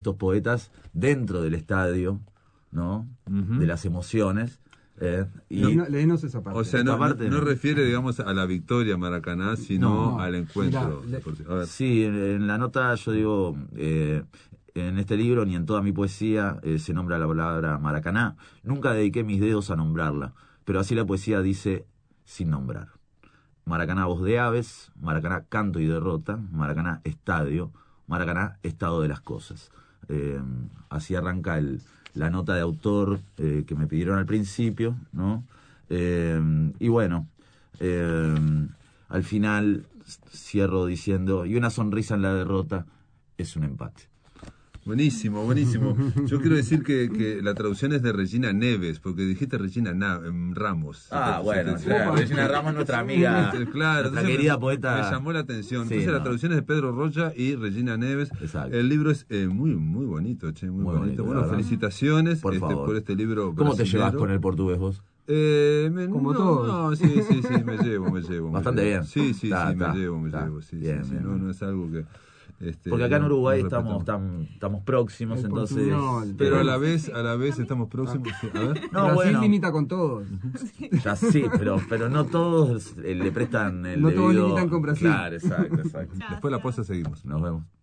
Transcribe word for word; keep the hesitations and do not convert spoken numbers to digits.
estos poetas dentro del estadio, ¿no? Uh-huh. De las emociones. Eh, y no, léenos esa parte. O sea, no, parte, no, no refiere, digamos, a la victoria Maracaná, sino no, al encuentro. Mirá, a ver. Sí, en, en la nota yo digo, eh, en este libro ni en toda mi poesía eh, se nombra la palabra Maracaná. Nunca dediqué mis dedos a nombrarla, pero así la poesía dice sin nombrar. Maracaná, voz de aves; Maracaná, canto y derrota; Maracaná, estadio; Maracaná, estado de las cosas. Eh, así arranca el... la nota de autor eh, que me pidieron al principio, ¿no? Eh, y bueno, eh, al final cierro diciendo, y una sonrisa en la derrota es un empate. Buenísimo, buenísimo. Yo quiero decir que, que la traducción es de Regina Neves, porque dijiste Regina Na, Ramos. Ah, te, bueno, te, claro, te, Regina Ramos, nuestra amiga, claro, nuestra querida me, poeta. Me llamó la atención. Sí, entonces no. La traducción es de Pedro Rocha y Regina Neves. Exacto. El libro es eh, muy muy bonito, che, muy, muy bonito. bonito. Bueno, felicitaciones por, este, por este libro. ¿Cómo brasilero. te llevas con el portugués vos? Eh, me, Como no, todos. No, sí, sí, sí, me llevo, me llevo. Bastante me llevo. bien. Sí, sí, ta, sí, ta, me llevo, me ta. llevo. Sí, bien, sí, bien, sí. No, no es algo que... Este, Porque acá en no, Uruguay no estamos tam, estamos próximos, el entonces... Pero a la vez a la vez estamos próximos. Sí, a ver. No, Brasil bueno, limita con todos. ya sí, pero, pero no todos eh, le prestan el No debido... todos limitan con Brasil. Claro, exacto, exacto. Después la pausa seguimos. Nos vemos.